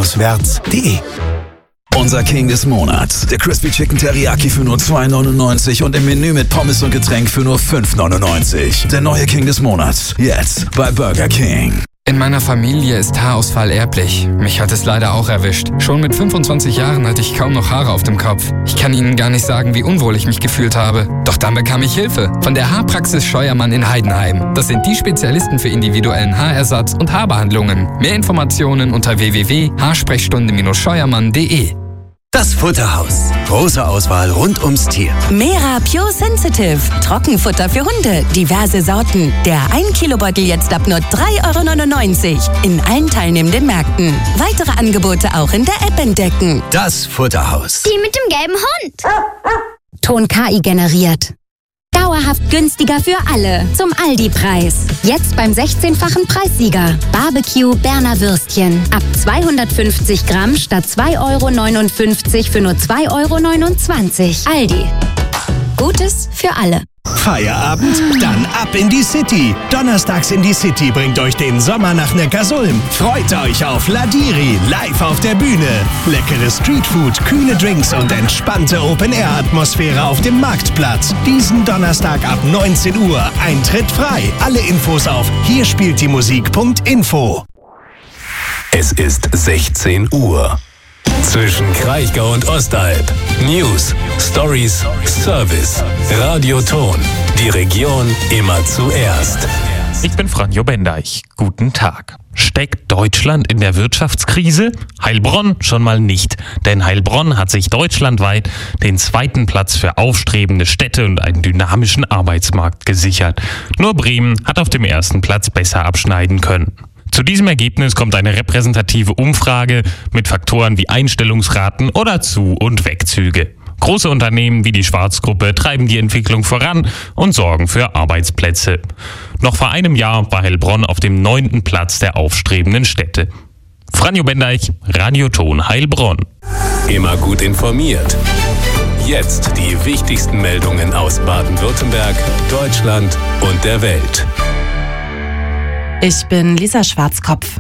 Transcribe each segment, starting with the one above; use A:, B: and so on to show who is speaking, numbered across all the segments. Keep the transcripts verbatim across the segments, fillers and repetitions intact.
A: wert punkt de.
B: Unser King des Monats. Der Crispy Chicken Teriyaki für nur zwei neunundneunzig und im Menü mit Pommes und Getränk für nur fünf neunundneunzig. Der neue King des Monats. Jetzt bei Burger King.
C: In meiner Familie ist Haarausfall erblich. Mich hat es leider auch erwischt. Schon mit fünfundzwanzig Jahren hatte ich kaum noch Haare auf dem Kopf. Ich kann Ihnen gar nicht sagen, wie unwohl ich mich gefühlt habe. Doch dann bekam ich Hilfe von der Haarpraxis Scheuermann in Heidenheim. Das sind die Spezialisten für individuellen Haarersatz und Haarbehandlungen. Mehr Informationen unter w w w punkt haarsprechstunde Bindestrich scheuermann punkt de.
A: Das Futterhaus. Große Auswahl rund ums Tier.
D: Mera Pure Sensitive. Trockenfutter für Hunde. Diverse Sorten. Der ein Kilo Beutel jetzt ab nur drei Euro neunundneunzig. In allen teilnehmenden Märkten. Weitere Angebote auch in der App entdecken.
A: Das Futterhaus.
E: Die mit dem gelben Hund.
D: Ton K I generiert. Dauerhaft günstiger für alle. Zum Aldi-Preis. Jetzt beim sechzehnfachen Preissieger. Barbecue Berner Würstchen. Ab zweihundertfünfzig Gramm statt zwei Euro neunundfünfzig für nur zwei Euro neunundzwanzig. Aldi. Gutes für alle.
A: Feierabend? Dann ab in die City. Donnerstags in die City bringt euch den Sommer nach Neckarsulm. Freut euch auf Ladiri, live auf der Bühne. Leckere Streetfood, kühle Drinks und entspannte Open-Air-Atmosphäre auf dem Marktplatz. Diesen Donnerstag ab neunzehn Uhr. Eintritt frei. Alle Infos auf hier spielt die Musik punkt info.
F: Es ist sechzehn Uhr. Zwischen Kraichgau und Ostalb. News, Stories, Service. Radio Ton. Die Region immer zuerst.
G: Ich bin Franjo Bendeich. Guten Tag. Steckt Deutschland in der Wirtschaftskrise? Heilbronn schon mal nicht. Denn Heilbronn hat sich deutschlandweit den zweiten Platz für aufstrebende Städte und einen dynamischen Arbeitsmarkt gesichert. Nur Bremen hat auf dem ersten Platz besser abschneiden können. Zu diesem Ergebnis kommt eine repräsentative Umfrage mit Faktoren wie Einstellungsraten oder Zu- und Wegzüge. Große Unternehmen wie die Schwarz-Gruppe treiben die Entwicklung voran und sorgen für Arbeitsplätze. Noch vor einem Jahr war Heilbronn auf dem neunten Platz der aufstrebenden Städte. Franjo Bendeich, Radio Ton Heilbronn.
F: Immer gut informiert. Jetzt die wichtigsten Meldungen aus Baden-Württemberg, Deutschland und der Welt.
H: Ich bin Lisa Schwarzkopf.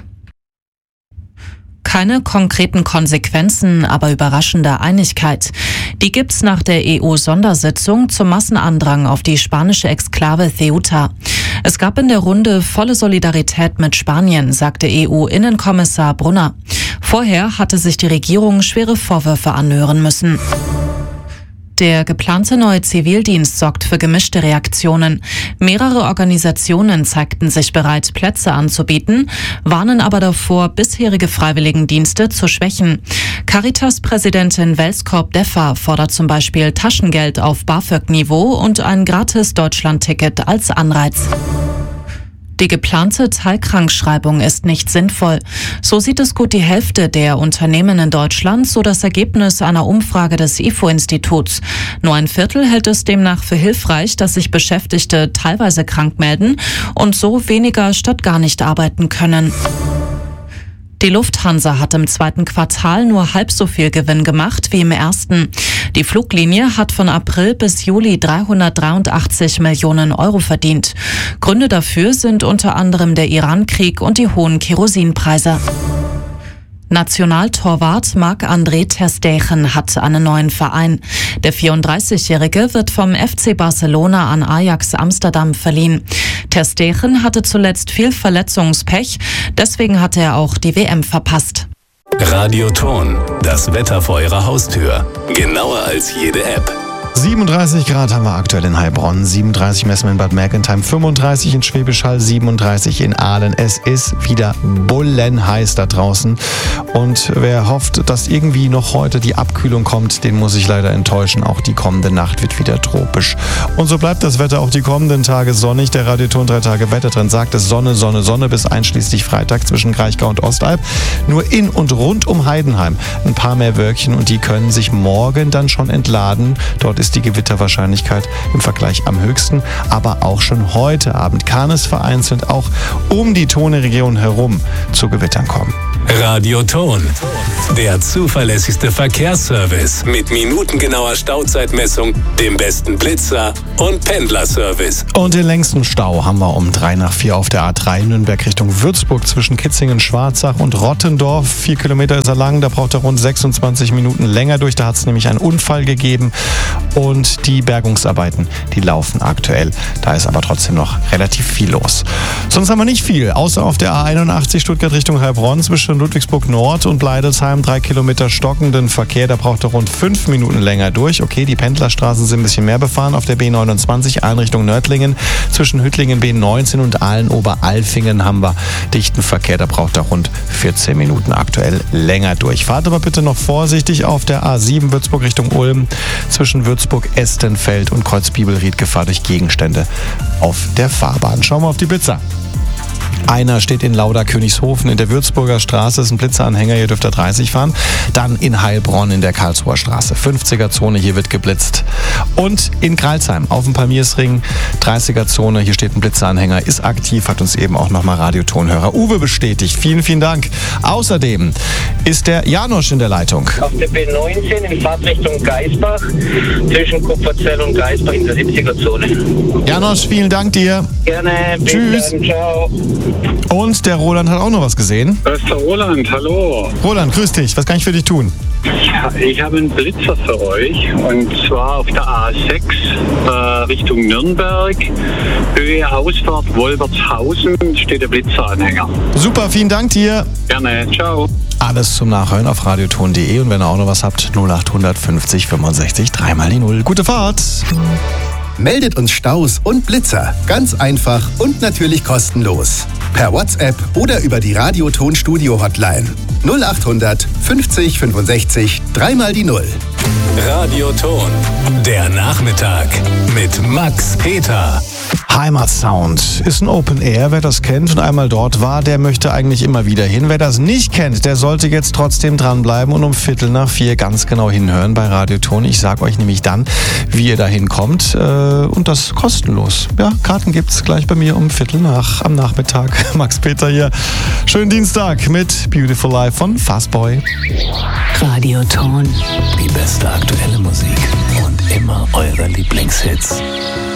H: Keine konkreten Konsequenzen, aber überraschende Einigkeit. Die gibt's nach der E U-Sondersitzung zum Massenandrang auf die spanische Exklave Ceuta. Es gab in der Runde volle Solidarität mit Spanien, sagte E U-Innenkommissar Brunner. Vorher hatte sich die Regierung schwere Vorwürfe anhören müssen. Der geplante neue Zivildienst sorgt für gemischte Reaktionen. Mehrere Organisationen zeigten sich bereit, Plätze anzubieten, warnen aber davor, bisherige Freiwilligendienste zu schwächen. Caritas-Präsidentin Welskorp-Deffer fordert zum Beispiel Taschengeld auf BAföG-Niveau und ein gratis Deutschland-Ticket als Anreiz. Die geplante Teilkrankschreibung ist nicht sinnvoll. So sieht es gut die Hälfte der Unternehmen in Deutschland, so das Ergebnis einer Umfrage des I F O-Instituts. Nur ein Viertel hält es demnach für hilfreich, dass sich Beschäftigte teilweise krank melden und so weniger statt gar nicht arbeiten können. Die Lufthansa hat im zweiten Quartal nur halb so viel Gewinn gemacht wie im ersten. Die Fluglinie hat von April bis Juli dreihundertdreiundachtzig Millionen Euro verdient. Gründe dafür sind unter anderem der Iran-Krieg und die hohen Kerosinpreise. Nationaltorwart Marc-André ter Stegen hat einen neuen Verein. Der vierunddreißigjährige wird vom F C Barcelona an Ajax Amsterdam verliehen. Ter Stegen hatte zuletzt viel Verletzungspech, deswegen hatte er auch die W M verpasst.
F: Radio Ton, das Wetter vor Ihrer Haustür. Genauer als jede App.
I: siebenunddreißig Grad haben wir aktuell in Heilbronn, siebenunddreißig messen wir in Bad Mergentheim, fünfunddreißig in Schwäbisch Hall, siebenunddreißig in Aalen. Es ist wieder bullenheiß da draußen und wer hofft, dass irgendwie noch heute die Abkühlung kommt, den muss ich leider enttäuschen. Auch die kommende Nacht wird wieder tropisch. Und so bleibt das Wetter auch die kommenden Tage sonnig. Der Radioton drei Tage Wettertrend sagt es Sonne, Sonne, Sonne bis einschließlich Freitag zwischen Kraichgau und Ostalb. Nur in und rund um Heidenheim ein paar mehr Wölkchen und die können sich morgen dann schon entladen. Dort ist die Gewitterwahrscheinlichkeit im Vergleich am höchsten, aber auch schon heute Abend kann es vereinzelt auch um die Tone-Region herum zu Gewittern kommen.
F: Radio Ton. Ton, der zuverlässigste Verkehrsservice mit minutengenauer Stauzeitmessung, dem besten Blitzer und Pendlerservice.
I: Und den längsten Stau haben wir um drei nach vier auf der A drei Nürnberg Richtung Würzburg zwischen Kitzingen, Schwarzach und Rottendorf. Vier Kilometer ist er lang, da braucht er rund sechsundzwanzig Minuten länger durch. Da hat es nämlich einen Unfall gegeben und die Bergungsarbeiten, die laufen aktuell. Da ist aber trotzdem noch relativ viel los. Sonst haben wir nicht viel, außer auf der A einundachtzig Stuttgart Richtung Heilbronn zwischen Ludwigsburg Nord und Bleidelsheim. Drei Kilometer stockenden Verkehr, da braucht er rund fünf Minuten länger durch. Okay, die Pendlerstraßen sind ein bisschen mehr befahren. Auf der B neunundzwanzig Aalen Richtung Nördlingen zwischen Hüttlingen B neunzehn und Aalen-Oberalfingen haben wir dichten Verkehr. Da braucht er rund vierzehn Minuten aktuell länger durch. Fahrt aber bitte noch vorsichtig auf der A sieben Würzburg Richtung Ulm zwischen Würzburg-Estenfeld und Kreuzbibelried. Gefahr durch Gegenstände auf der Fahrbahn. Schauen wir auf die Blitzer. Einer steht in Lauda-Königshofen in der Würzburger Straße, ist ein Blitzeranhänger, hier dürft ihr dreißig fahren. Dann in Heilbronn in der Karlsruher Straße, fünfziger-Zone, hier wird geblitzt. Und in Kralsheim auf dem Palmiersring, dreißiger-Zone, hier steht ein Blitzeranhänger, ist aktiv, hat uns eben auch nochmal Radiotonhörer Uwe bestätigt. Vielen, vielen Dank. Außerdem ist der Janosch in der Leitung.
E: Auf der B neunzehn in Fahrtrichtung Geisbach, zwischen Kupferzell und Geisbach in der siebziger-Zone.
I: Janosch, vielen Dank dir.
E: Gerne.
I: Tschüss.
E: Dann, ciao.
I: Und der Roland hat auch noch was gesehen.
J: Das ist der Roland, hallo.
I: Roland, grüß dich. Was kann ich für dich tun?
J: Ja, ich habe einen Blitzer für euch. Und zwar auf der A sechs äh, Richtung Nürnberg. Höhe Ausfahrt Wolbertshausen steht der Blitzeranhänger.
I: Super, vielen Dank dir.
J: Gerne, ciao.
I: Alles zum Nachhören auf radioton punkt de. Und wenn ihr auch noch was habt, null acht fünfzig fünfundsechzig dreimal die Null. Gute Fahrt.
K: Meldet uns Staus und Blitzer. Ganz einfach und natürlich kostenlos. Per WhatsApp oder über die Radioton-Studio-Hotline. null acht hundert fünfzig fünfundsechzig dreimal die Null.
F: Radioton, der Nachmittag mit Max Peter.
I: Heimatsound ist ein Open Air. Wer das kennt und einmal dort war, der möchte eigentlich immer wieder hin. Wer das nicht kennt, der sollte jetzt trotzdem dranbleiben und um Viertel nach vier ganz genau hinhören bei Radioton. Ich sage euch nämlich dann, wie ihr da hinkommt. Und das kostenlos. Ja, Karten gibt's gleich bei mir um Viertel nach am Nachmittag. Max Peter hier. Schönen Dienstag mit Beautiful Life von Fastboy.
L: Radioton.
F: Die beste aktuelle Musik und immer eure Lieblingshits.